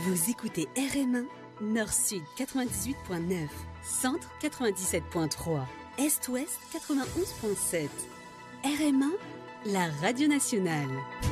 Vous écoutez RM1, Nord-Sud 98.9, Centre 97.3, Est-Ouest 91.7. RM1, la radio nationale.